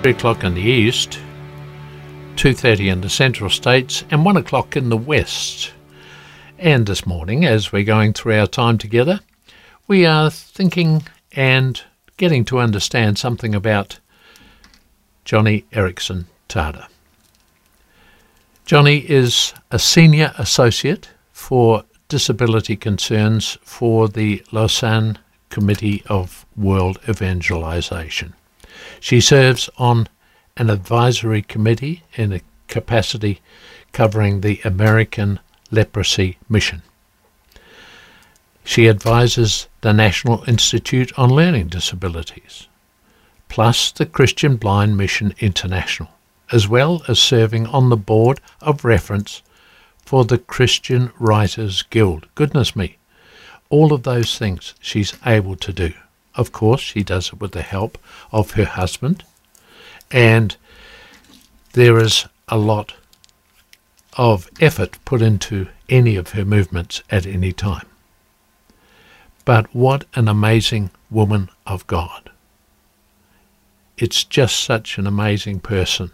3 o'clock in the east, 2:30 in the central states, and 1 o'clock in the west. And this morning, as we're going through our time together, we are thinking and getting to understand something about Joni Eareckson Tada. Joni is a senior associate for disability concerns for the Lausanne Committee of World Evangelization. She serves on an advisory committee in a capacity covering the American Leprosy Mission. She advises the National Institute on Learning Disabilities, plus the Christian Blind Mission International, as well as serving on the board of reference for the Christian Writers Guild. Goodness me, all of those things she's able to do. Of course, she does it with the help of her husband, and there is a lot of effort put into any of her movements at any time. But what an amazing woman of God. It's just such an amazing person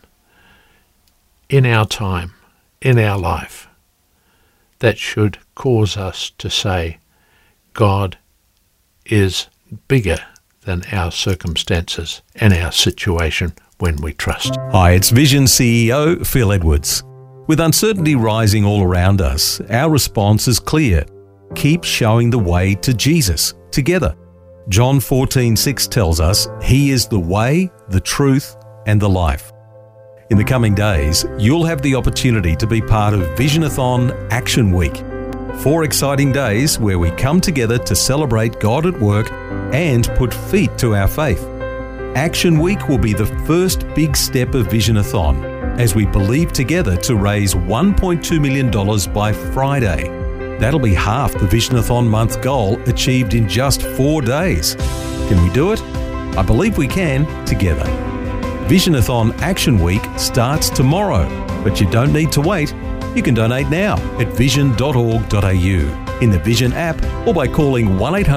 in our time, in our life, that should cause us to say, God is bigger than our circumstances and our situation when we trust. Hi, it's Vision CEO Phil Edwards. With uncertainty rising all around us, our response is clear. Keep showing the way to Jesus together. John 14:6 tells us He is the way, the truth, and the life. In the coming days, you'll have the opportunity to be part of Visionathon Action Week. 4 exciting days where we come together to celebrate God at work and put feet to our faith. Action Week will be the first big step of Visionathon as we believe together to raise $1.2 million by Friday. That'll be half the Visionathon month goal achieved in just 4 days. Can we do it? I believe we can together. Visionathon Action Week starts tomorrow, but you don't need to wait. You can donate now at vision.org.au, in the Vision app, or by calling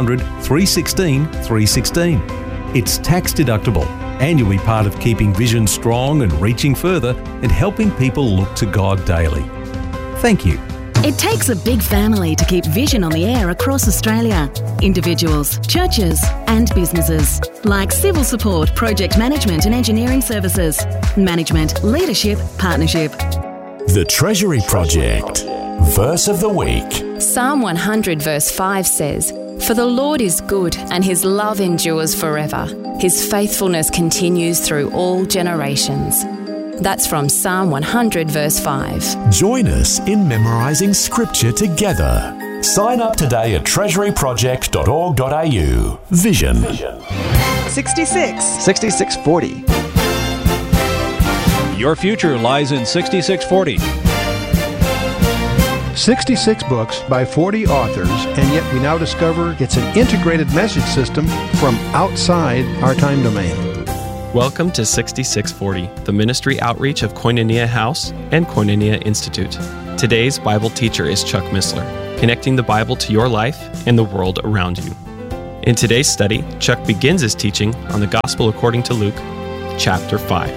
1-800-316-316. It's tax deductible, and you'll be part of keeping Vision strong and reaching further and helping people look to God daily. Thank you. It takes a big family to keep Vision on the air across Australia. Individuals, churches and businesses, like civil support, project management and engineering services, management, leadership, partnership. The Treasury Project. Verse of the Week. Psalm 100 verse 5 says, "For the Lord is good and His love endures forever. His faithfulness continues through all generations." That's from Psalm 100 verse 5. Join us in memorising Scripture together. Sign up today at treasuryproject.org.au. Vision. 6640. Your future lies in 6640. 66 books by 40 authors, and yet we now discover it's an integrated message system from outside our time domain. Welcome to 6640, the ministry outreach of Koinonia House and Koinonia Institute. Today's Bible teacher is Chuck Missler, connecting the Bible to your life and the world around you. In today's study, Chuck begins his teaching on the Gospel according to Luke, chapter 5.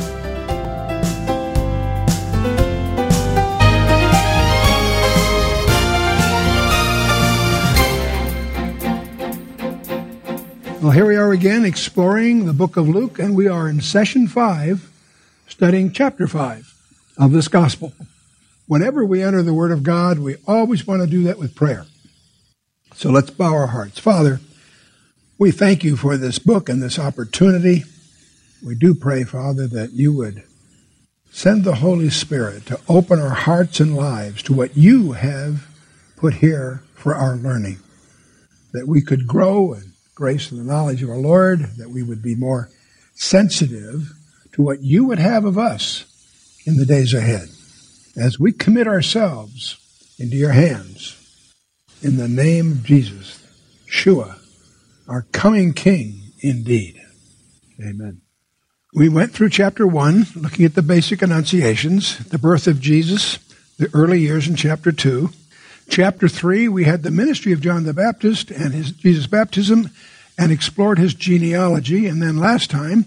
Well, here we are again exploring the book of Luke, and we are in session 5, studying chapter 5 of this gospel. Whenever we enter the Word of God, we always want to do that with prayer. So let's bow our hearts. Father, we thank you for this book and this opportunity. We do pray, Father, that you would send the Holy Spirit to open our hearts and lives to what you have put here for our learning, that we could grow in grace and the knowledge of our Lord, that we would be more sensitive to what you would have of us in the days ahead. As we commit ourselves into your hands, in the name of Jesus, Yeshua, our coming King indeed. Amen. We went through chapter 1, looking at the basic annunciations, the birth of Jesus, the early years in chapter 2. Chapter 3, we had the ministry of John the Baptist and his Jesus' baptism and explored his genealogy. And then last time,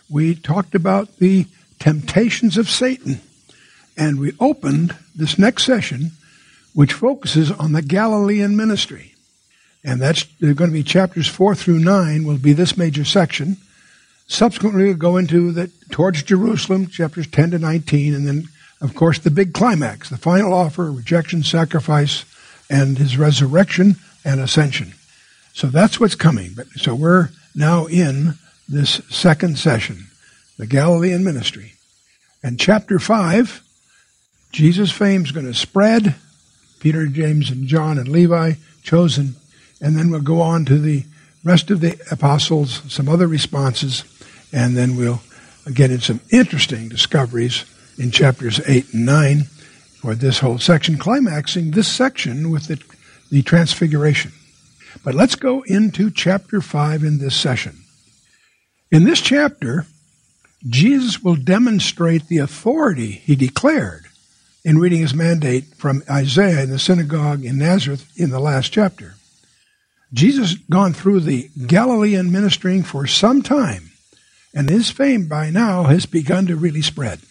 we talked about the temptations of Satan. And we opened this next session, which focuses on the Galilean ministry. And that's going to be chapters 4 through 9 will be this major section. Subsequently, we'll go into towards Jerusalem, chapters 10 to 19, and then, of course, the big climax, the final offer, rejection, sacrifice, and his resurrection and ascension. So that's what's coming. So we're now in this second session, the Galilean ministry. And chapter 5, Jesus' fame is going to spread. Peter, James, and John, and Levi chosen. And then we'll go on to the rest of the apostles, some other responses, and then we'll get in some interesting discoveries in chapters 8 and 9 for this whole section, climaxing this section with the transfiguration. But let's go into chapter 5 in this session. In this chapter, Jesus will demonstrate the authority he declared in reading his mandate from Isaiah in the synagogue in Nazareth in the last chapter. Jesus has gone through the Galilean ministering for some time, and his fame by now has begun to really spread.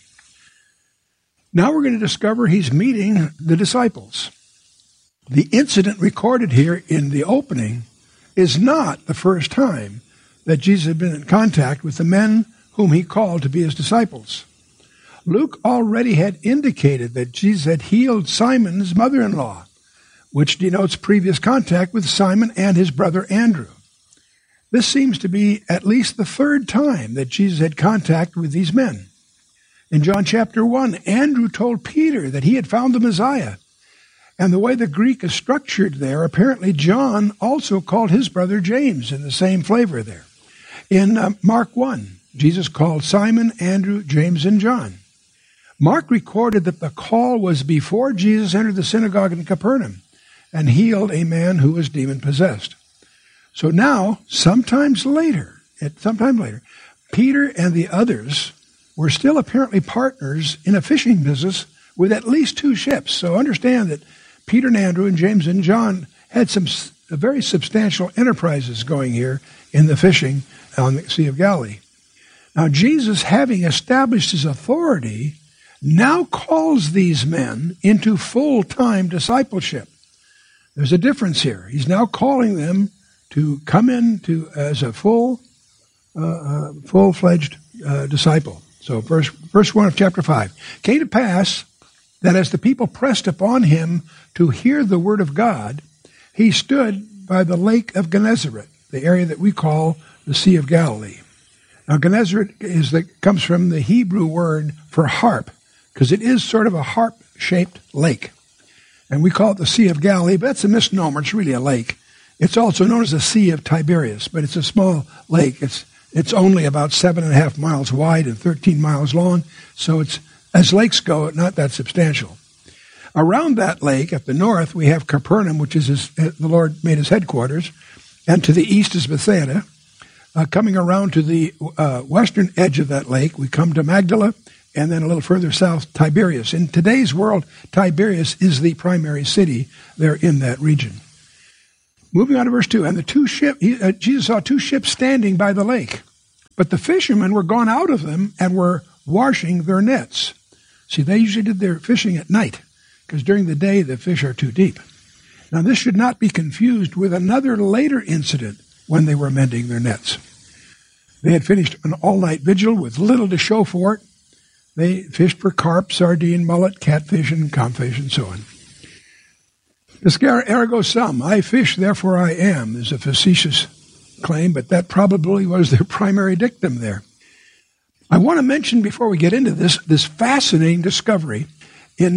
Now we're going to discover he's meeting the disciples. The incident recorded here in the opening is not the first time that Jesus had been in contact with the men whom he called to be his disciples. Luke already had indicated that Jesus had healed Simon's mother-in-law, which denotes previous contact with Simon and his brother Andrew. This seems to be at least the third time that Jesus had contact with these men. In John chapter 1, Andrew told Peter that he had found the Messiah. And the way the Greek is structured there, apparently John also called his brother James in the same flavor there. In Mark 1, Jesus called Simon, Andrew, James, and John. Mark recorded that the call was before Jesus entered the synagogue in Capernaum and healed a man who was demon-possessed. So now, sometime later, Peter and the others were still apparently partners in a fishing business with at least 2 ships. So understand that Peter and Andrew and James and John had some very substantial enterprises going here in the fishing on the Sea of Galilee. Now, Jesus, having established his authority, now calls these men into full-time discipleship. There's a difference here. He's now calling them to come in as a full-fledged disciple. So verse 1 of chapter 5. Came to pass that as the people pressed upon him to hear the word of God, he stood by the lake of Gennesaret, the area that we call the Sea of Galilee. Now, Gennesaret comes from the Hebrew word for harp, because it is sort of a harp-shaped lake. And we call it the Sea of Galilee, but that's a misnomer. It's really a lake. It's also known as the Sea of Tiberias, but it's a small lake. It's only about 7.5 miles wide and 13 miles long, so it's, as lakes go, not that substantial. Around that lake, at the north, we have Capernaum, which is the Lord made his headquarters, and to the east is Bethsaida. Coming around to the western edge of that lake, we come to Magdala, and then a little further south, Tiberias. In today's world, Tiberias is the primary city there in that region. Moving on to verse 2, and Jesus saw 2 ships standing by the lake, but the fishermen were gone out of them and were washing their nets. See, they usually did their fishing at night, because during the day the fish are too deep. Now, this should not be confused with another later incident when they were mending their nets. They had finished an all-night vigil with little to show for it. They fished for carp, sardine, mullet, catfish, and comfish, and so on. Piscare ergo sum, I fish, therefore I am, is a facetious claim, but that probably was their primary dictum there. I want to mention, before we get into this fascinating discovery. In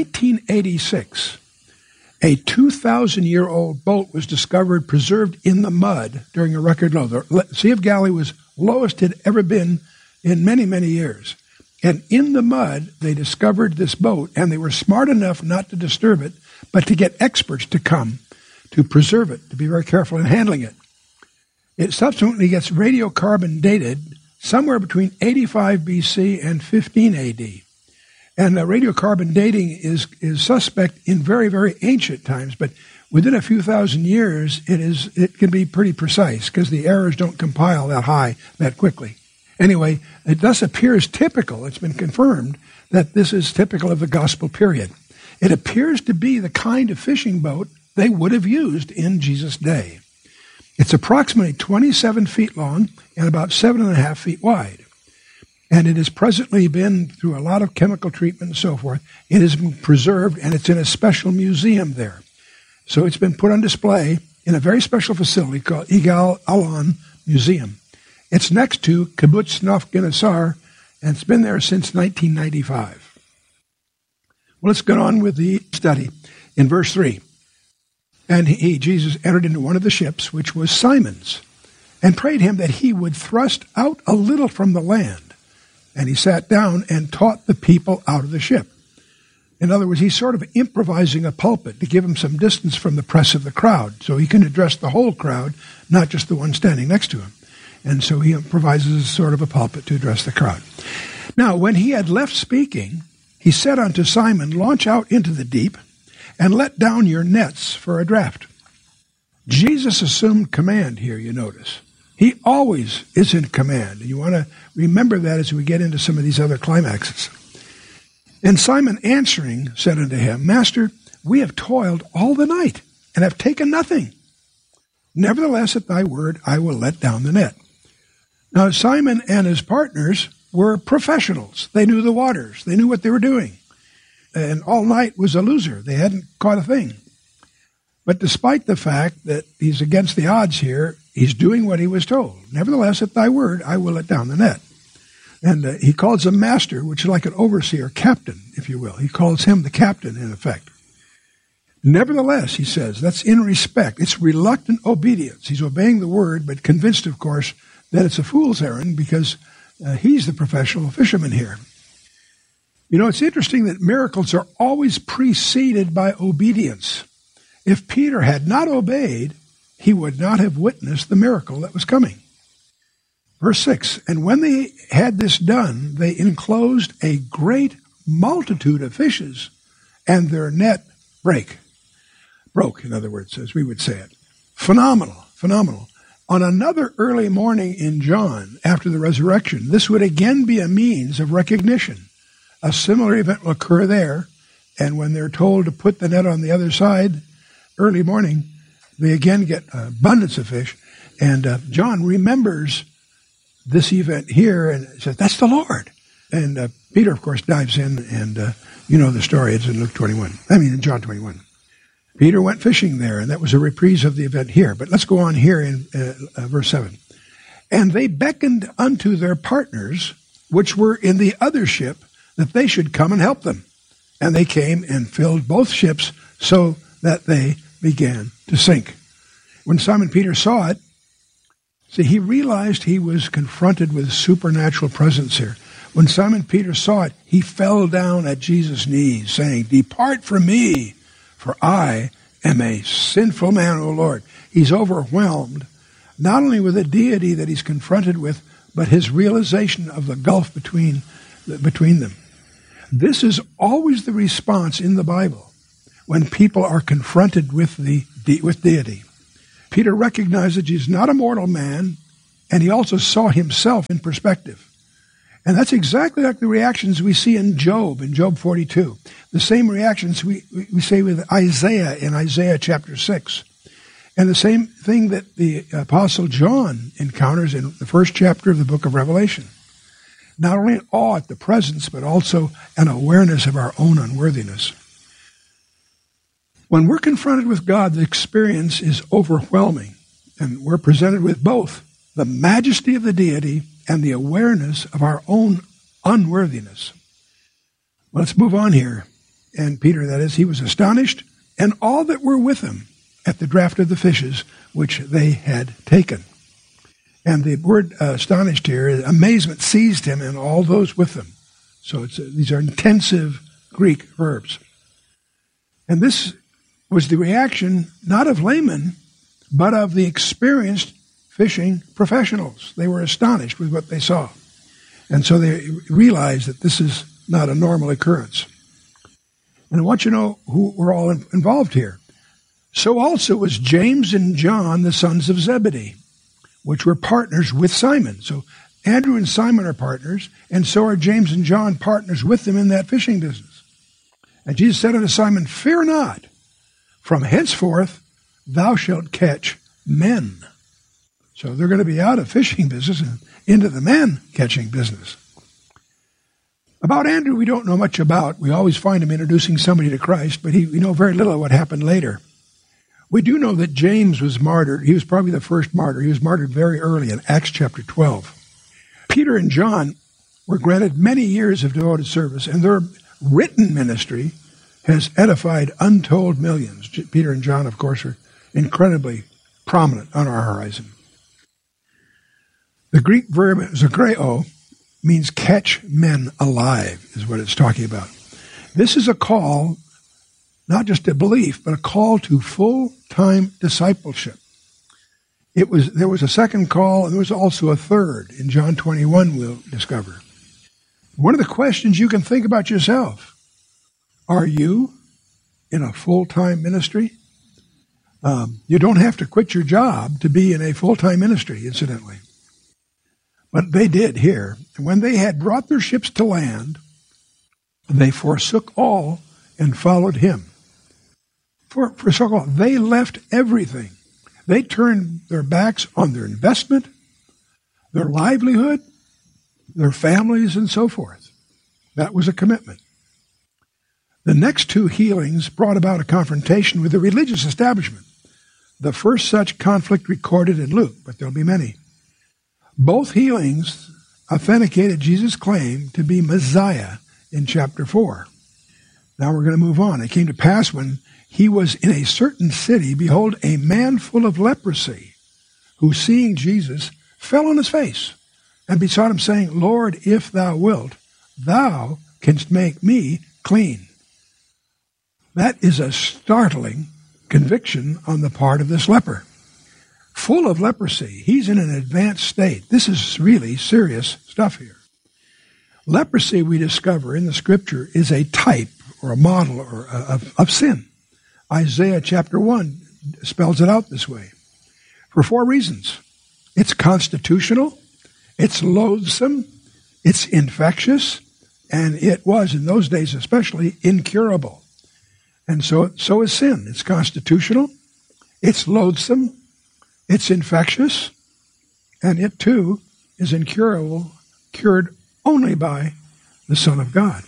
1986, a 2,000-year-old boat was discovered preserved in the mud during a record low. The Sea of Galilee was lowest it had ever been in many, many years. And in the mud, they discovered this boat, and they were smart enough not to disturb it, but to get experts to come to preserve it, to be very careful in handling it. It subsequently gets radiocarbon dated somewhere between 85 BC and 15 AD. And radiocarbon dating is suspect in very, very ancient times, but within a few thousand years, it can be pretty precise because the errors don't compile that high that quickly. Anyway, it thus appears typical, it's been confirmed, that this is typical of the gospel period. It appears to be the kind of fishing boat they would have used in Jesus' day. It's approximately 27 feet long and about 7.5 feet wide. And it has presently been through a lot of chemical treatment and so forth. It has been preserved, and it's in a special museum there. So it's been put on display in a very special facility called Yigal Allon Museum. It's next to Kibbutz Naf Ginasar, and it's been there since 1995. Well, let's get on with the study. In verse 3, and Jesus, entered into one of the ships, which was Simon's, and prayed him that he would thrust out a little from the land. And he sat down and taught the people out of the ship. In other words, he's sort of improvising a pulpit to give him some distance from the press of the crowd, so he can address the whole crowd, not just the one standing next to him. And so he improvises sort of a pulpit to address the crowd. Now, when he had left speaking, he said unto Simon, launch out into the deep, and let down your nets for a draught. Jesus assumed command here, you notice. He always is in command. You want to remember that as we get into some of these other climaxes. And Simon answering said unto him, Master, we have toiled all the night and have taken nothing. Nevertheless, at thy word, I will let down the net. Now, Simon and his partners were professionals. They knew the waters. They knew what they were doing. And all night was a loser. They hadn't caught a thing. But despite the fact that he's against the odds here, he's doing what he was told. Nevertheless, at thy word, I will let down the net. And he calls him master, which is like an overseer, captain, if you will. He calls him the captain, in effect. Nevertheless, he says, that's in respect. It's reluctant obedience. He's obeying the word, but convinced, of course, that it's a fool's errand because he's the professional fisherman here. You know, it's interesting that miracles are always preceded by obedience. If Peter had not obeyed, he would not have witnessed the miracle that was coming. Verse 6, and when they had this done, they enclosed a great multitude of fishes, and their net broke, in other words, as we would say it. Phenomenal. On another early morning in John, after the resurrection, this would again be a means of recognition. A similar event will occur there, and when they're told to put the net on the other side, early morning, they again get abundance of fish. And John remembers this event here and says, that's the Lord. And Peter, of course, dives in, and you know the story. It's in in John 21. Peter went fishing there, and that was a reprise of the event here. But let's go on here in verse 7. And they beckoned unto their partners, which were in the other ship, that they should come and help them. And they came and filled both ships so that they began to sink. When Simon Peter saw it, he realized he was confronted with supernatural presence here. When Simon Peter saw it, he fell down at Jesus' knees, saying, depart from me, for I am a sinful man, O Lord. He's overwhelmed, not only with the deity that he's confronted with, but his realization of the gulf between them. This is always the response in the Bible when people are confronted with deity. Peter recognized that he's not a mortal man, and he also saw himself in perspective. And that's exactly like the reactions we see in Job 42. The same reactions we see with Isaiah in Isaiah chapter 6. And the same thing that the Apostle John encounters in the first chapter of the book of Revelation. Not only an awe at the presence, but also an awareness of our own unworthiness. When we're confronted with God, the experience is overwhelming. And we're presented with both the majesty of the deity and the awareness of our own unworthiness. Well, let's move on here. And Peter, that is, he was astonished, and all that were with him at the draught of the fishes which they had taken. And the word astonished here, amazement seized him and all those with him. So these are intensive Greek verbs. And this was the reaction not of laymen, but of the experienced fishing professionals. They were astonished with what they saw. And so they realized that this is not a normal occurrence. And I want you to know who were all involved here. So also was James and John, the sons of Zebedee, which were partners with Simon. So Andrew and Simon are partners, and so are James and John, partners with them in that fishing business. And Jesus said unto Simon, Fear not, from henceforth thou shalt catch men. So they're going to be out of fishing business and into the man-catching business. About Andrew, we don't know much about. We always find him introducing somebody to Christ, but we know very little of what happened later. We do know that James was martyred. He was probably the first martyr. He was martyred very early in Acts chapter 12. Peter and John were granted many years of devoted service, and their written ministry has edified untold millions. Peter and John, of course, are incredibly prominent on our horizon. The Greek verb zagreo means catch men alive, is what it's talking about. This is a call, not just to belief, but a call to full-time discipleship. There was a second call, and there was also a third. In John 21, we'll discover. One of the questions you can think about yourself, are you in a full-time ministry? You don't have to quit your job to be in a full-time ministry, incidentally. But they did here. And when they had brought their ships to land, they forsook all and followed him. Forsook all. They left everything. They turned their backs on their investment, their livelihood, their families, and so forth. That was a commitment. The next two healings brought about a confrontation with the religious establishment. The first such conflict recorded in Luke, but there'll be many. Both healings authenticated Jesus' claim to be Messiah in chapter 4. Now we're going to move on. It came to pass when he was in a certain city, behold, a man full of leprosy, who seeing Jesus fell on his face and besought him, saying, Lord, if thou wilt, thou canst make me clean. That is a startling conviction on the part of this leper. Full of leprosy. He's in an advanced state. This is really serious stuff here. Leprosy, we discover in the Scripture, is a type or a model of sin. Isaiah chapter 1 spells it out this way. For 4 reasons. It's constitutional, it's loathsome, it's infectious, and it was, in those days especially, incurable. And so is sin. It's constitutional, it's loathsome, it's infectious, and it too is incurable, cured only by the Son of God.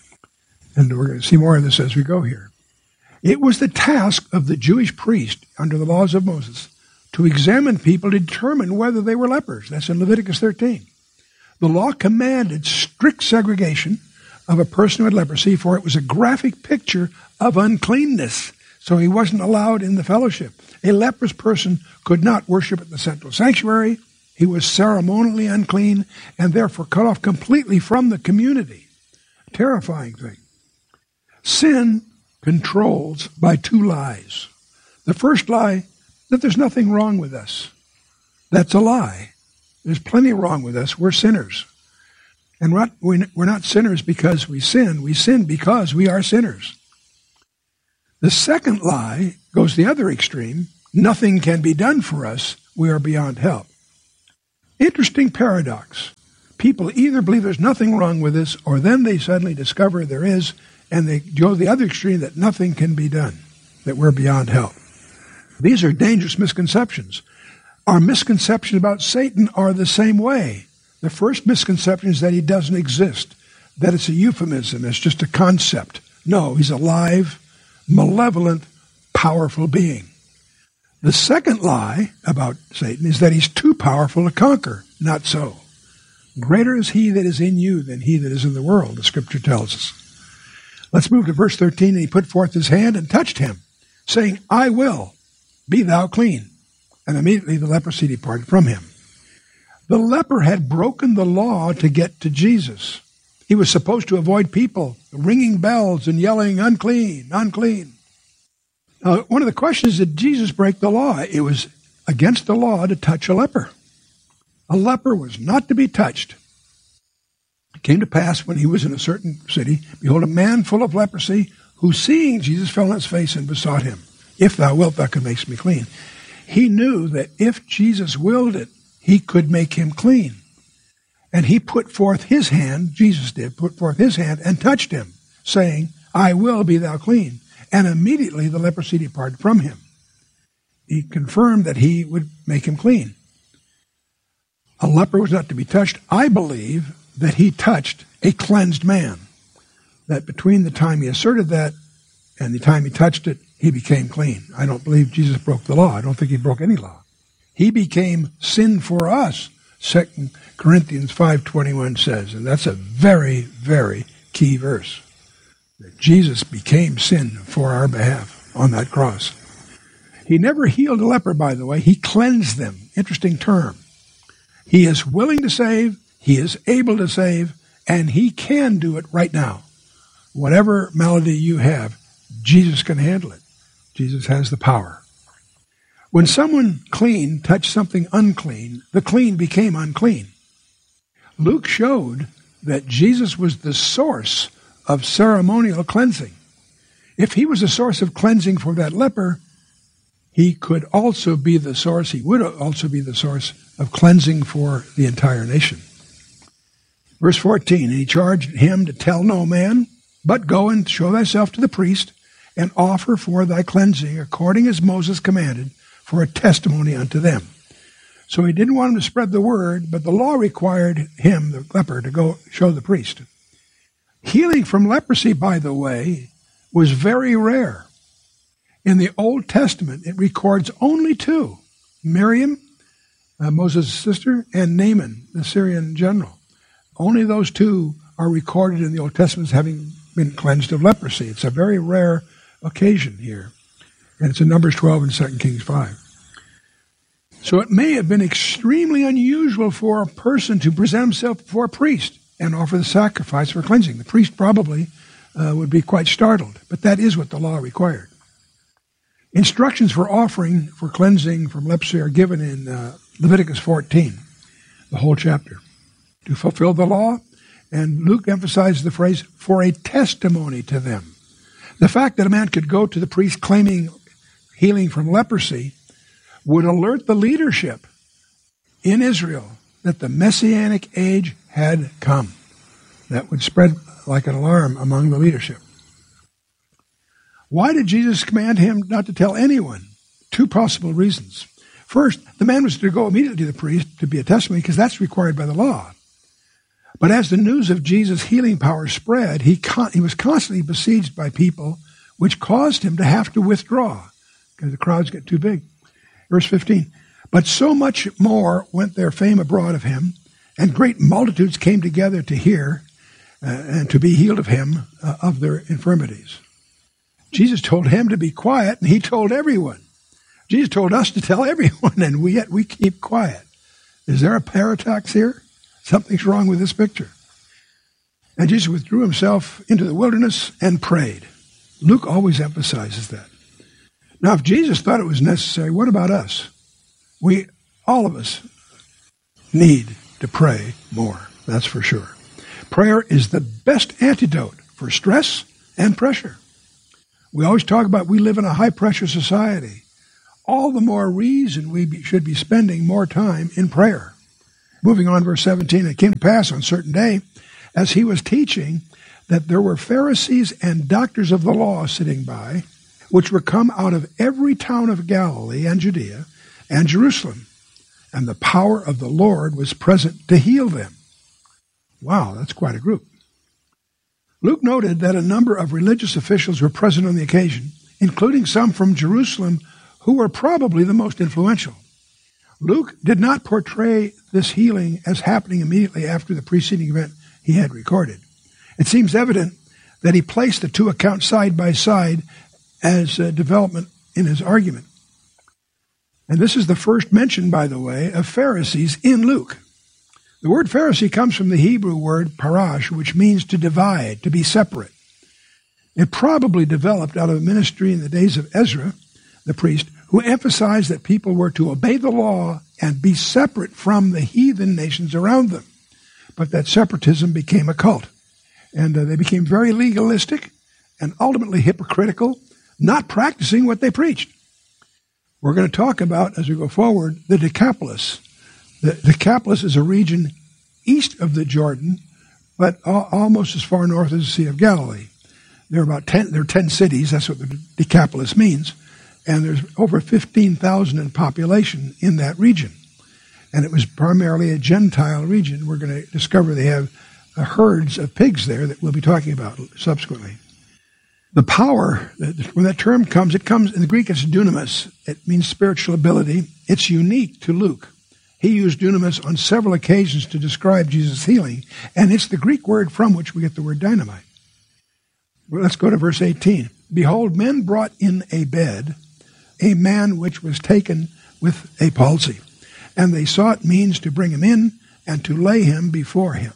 And we're going to see more of this as we go here. It was the task of the Jewish priest under the laws of Moses to examine people to determine whether they were lepers. That's in Leviticus 13. The law commanded strict segregation of a person who had leprosy, for it was a graphic picture of uncleanness. So he wasn't allowed in the fellowship. A leprous person could not worship at the central sanctuary. He was ceremonially unclean and therefore cut off completely from the community. Terrifying thing. Sin controls by 2 lies. The first lie, that there's nothing wrong with us. That's a lie. There's plenty wrong with us. We're sinners. And we're not sinners because we sin. We sin because we are sinners. The second lie goes the other extreme. Nothing can be done for us. We are beyond help. Interesting paradox. People either believe there's nothing wrong with us, or then they suddenly discover there is, and they go the other extreme that nothing can be done, that we're beyond help. These are dangerous misconceptions. Our misconceptions about Satan are the same way. The first misconception is that he doesn't exist, that it's a euphemism, it's just a concept. No, he's alive, malevolent, powerful being. The second lie about Satan is that he's too powerful to conquer. Not so. Greater is he that is in you than he that is in the world, the Scripture tells us. Let's move to verse 13. And he put forth his hand and touched him, saying, I will, be thou clean. And immediately the leprosy departed from him. The leper had broken the law to get to Jesus. He was supposed to avoid people ringing bells and yelling, unclean, unclean. Now, one of the questions, did Jesus break the law? It was against the law to touch a leper. A leper was not to be touched. It came to pass when he was in a certain city, behold, a man full of leprosy, who seeing Jesus fell on his face and besought him, if thou wilt, thou can make me clean. He knew that if Jesus willed it, he could make him clean. And he put forth his hand, Jesus did, put forth his hand and touched him, saying, I will be thou clean. And immediately the leprosy departed from him. He confirmed that he would make him clean. A leper was not to be touched. I believe that he touched a cleansed man. That between the time he asserted that and the time he touched it, he became clean. I don't believe Jesus broke the law. I don't think he broke any law. He became sin for us, 2 Corinthians 5:21 says. And that's a very, very key verse. That Jesus became sin for our behalf on that cross. He never healed a leper, by the way. He cleansed them. Interesting term. He is willing to save, he is able to save, and he can do it right now. Whatever malady you have, Jesus can handle it. Jesus has the power. When someone clean touched something unclean, the clean became unclean. Luke showed that Jesus was the source of ceremonial cleansing. If he was a source of cleansing for that leper, he could also be the source, he would also be the source of cleansing for the entire nation. Verse 14, and he charged him to tell no man, but go and show thyself to the priest, and offer for thy cleansing, according as Moses commanded, for a testimony unto them. So he didn't want him to spread the word, but the law required him, the leper, to go show the priest. Healing from leprosy, by the way, was very rare. In the Old Testament, it records only two, Miriam, Moses' sister, and Naaman, the Syrian general. Only those two are recorded in the Old Testament as having been cleansed of leprosy. It's a very rare occasion here. And it's in Numbers 12 and 2 Kings 5. So it may have been extremely unusual for a person to present himself before a priest and offer the sacrifice for cleansing. The priest probably would be quite startled, but that is what the law required. Instructions for offering for cleansing from leprosy are given in Leviticus 14, the whole chapter, to fulfill the law. And Luke emphasizes the phrase, for a testimony to them. The fact that a man could go to the priest claiming healing from leprosy would alert the leadership in Israel that the Messianic age had come. That would spread like an alarm among the leadership. Why did Jesus command him not to tell anyone? Two possible reasons. First, the man was to go immediately to the priest to be a testimony because that's required by the law. But as the news of Jesus' healing power spread, he was constantly besieged by people, which caused him to have to withdraw because the crowds get too big. Verse 15, but so much more went their fame abroad of him, and great multitudes came together to hear and to be healed of him of their infirmities. Jesus told him to be quiet, and he told everyone. Jesus told us to tell everyone, and yet we keep quiet. Is there a paradox here? Something's wrong with this picture. And Jesus withdrew himself into the wilderness and prayed. Luke always emphasizes that. Now, if Jesus thought it was necessary, what about us? All of us, need to pray more, that's for sure. Prayer is the best antidote for stress and pressure. We always talk about we live in a high-pressure society. All the more reason we should be spending more time in prayer. Moving on, verse 17, it came to pass on a certain day, as he was teaching, that there were Pharisees and doctors of the law sitting by, which were come out of every town of Galilee and Judea and Jerusalem, and the power of the Lord was present to heal them. Wow, that's quite a group. Luke noted that a number of religious officials were present on the occasion, including some from Jerusalem who were probably the most influential. Luke did not portray this healing as happening immediately after the preceding event he had recorded. It seems evident that he placed the two accounts side by side as a development in his argument. And this is the first mention, by the way, of Pharisees in Luke. The word Pharisee comes from the Hebrew word parash, which means to divide, to be separate. It probably developed out of a ministry in the days of Ezra, the priest, who emphasized that people were to obey the law and be separate from the heathen nations around them. But that separatism became a cult. And they became very legalistic and ultimately hypocritical, not practicing what they preached. We're going to talk about, as we go forward, the Decapolis. The Decapolis is a region east of the Jordan, but almost as far north as the Sea of Galilee. There are 10 cities, that's what the Decapolis means, and there's over 15,000 in population in that region. And it was primarily a Gentile region. We're going to discover they have herds of pigs there that we'll be talking about subsequently. The power, when that term comes, it comes, in the Greek it's dunamis. It means spiritual ability. It's unique to Luke. He used dunamis on several occasions to describe Jesus' healing, and it's the Greek word from which we get the word dynamite. Well, let's go to verse 18. Behold, men brought in a bed a man which was taken with a palsy, and they sought means to bring him in and to lay before him.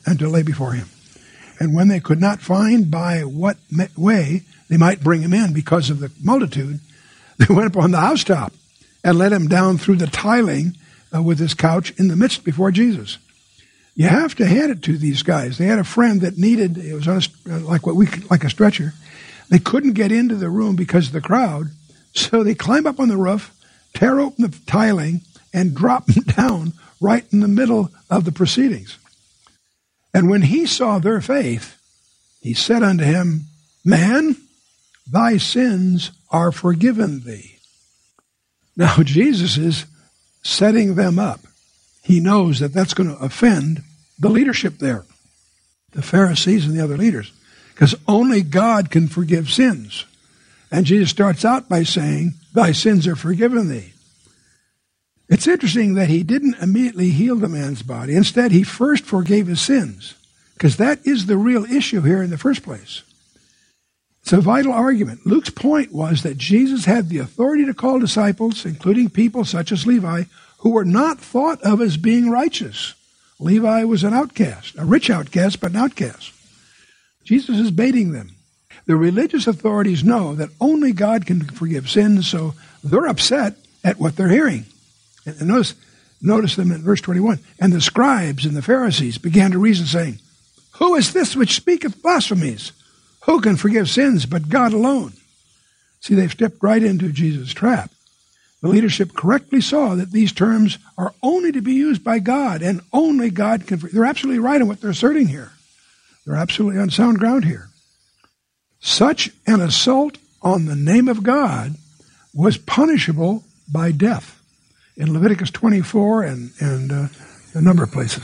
And when they could not find by what way they might bring him in because of the multitude, they went upon the housetop and let him down through the tiling with his couch in the midst before Jesus. You have to hand it to these guys. They had a friend that needed, it was on like a stretcher. They couldn't get into the room because of the crowd, so they climb up on the roof, tear open the tiling, and drop him down right in the middle of the proceedings. And when he saw their faith, he said unto him, Man, thy sins are forgiven thee. Now Jesus is setting them up. He knows that that's going to offend the leadership there, the Pharisees and the other leaders, because only God can forgive sins. And Jesus starts out by saying, Thy sins are forgiven thee. It's interesting that he didn't immediately heal the man's body. Instead, he first forgave his sins, because that is the real issue here in the first place. It's a vital argument. Luke's point was that Jesus had the authority to call disciples, including people such as Levi, who were not thought of as being righteous. Levi was an outcast, a rich outcast, but an outcast. Jesus is baiting them. The religious authorities know that only God can forgive sins, so they're upset at what they're hearing. And notice them in verse 21. And the scribes and the Pharisees began to reason, saying, Who is this which speaketh blasphemies? Who can forgive sins but God alone? See, they've stepped right into Jesus' trap. The leadership correctly saw that these terms are only to be used by God, and only God can forgive. They're absolutely right in what they're asserting here. They're absolutely on sound ground here. Such an assault on the name of God was punishable by death in Leviticus 24 and a number of places.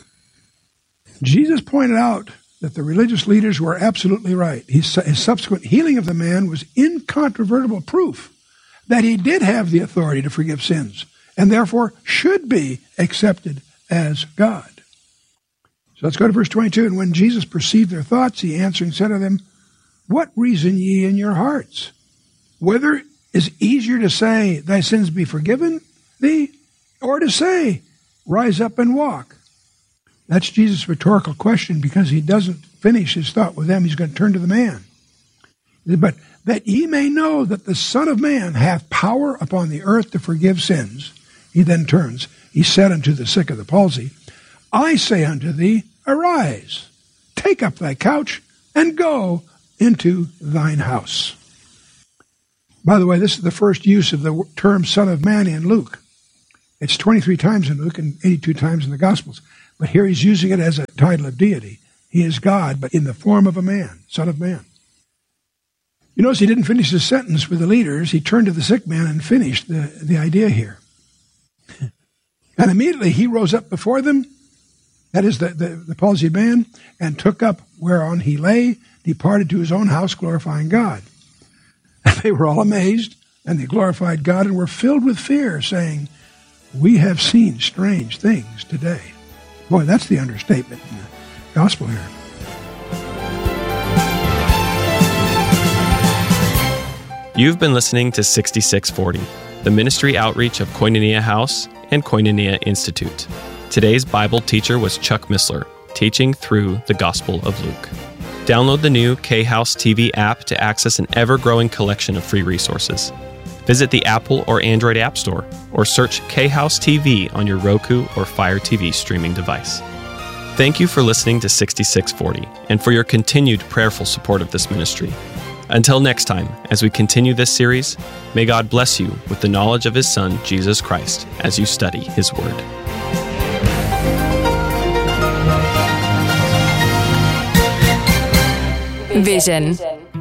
Jesus pointed out that the religious leaders were absolutely right. His subsequent healing of the man was incontrovertible proof that he did have the authority to forgive sins, and therefore should be accepted as God. So let's go to verse 22. And when Jesus perceived their thoughts, he answering said to them, What reason ye in your hearts? Whether it is easier to say, Thy sins be forgiven thee, or to say, Rise up and walk? That's Jesus' rhetorical question, because he doesn't finish his thought with them. He's going to turn to the man. But that ye may know that the Son of Man hath power upon the earth to forgive sins. He then turns. He said unto the sick of the palsy, I say unto thee, Arise, take up thy couch, and go into thine house. By the way, this is the first use of the term Son of Man in Luke. It's 23 times in Luke and 82 times in the Gospels. But here he's using it as a title of deity. He is God, but in the form of a man, Son of Man. You notice he didn't finish his sentence with the leaders. He turned to the sick man and finished the idea here. And immediately he rose up before them, that is the palsied man, and took up whereon he lay, departed to his own house, glorifying God. And they were all amazed, and they glorified God and were filled with fear, saying, We have seen strange things today. Boy, that's the understatement in the gospel here. You've been listening to 6640, the ministry outreach of Koinonia House and Koinonia Institute. Today's Bible teacher was Chuck Missler, teaching through the Gospel of Luke. Download the new K-House TV app to access an ever-growing collection of free resources. Visit the Apple or Android App Store, or search K-House TV on your Roku or Fire TV streaming device. Thank you for listening to 6640 and for your continued prayerful support of this ministry. Until next time, as we continue this series, may God bless you with the knowledge of His Son, Jesus Christ, as you study His Word. Vision.